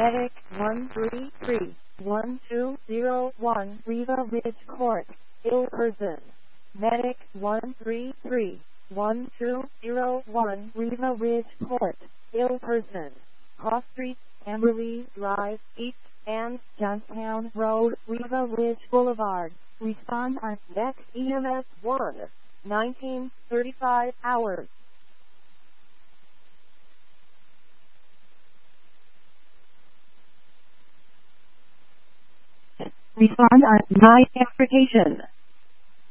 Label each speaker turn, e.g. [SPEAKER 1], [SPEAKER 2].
[SPEAKER 1] Medic 133-1201 Riva Ridge Court, ill person. Medic 133-1201 Riva Ridge Court, ill person. Cross Street, Amberley Drive, East and Johnstown Road, Riva Ridge Boulevard. Respond on next EMS 1, 1935 hours. Respond on night extrication.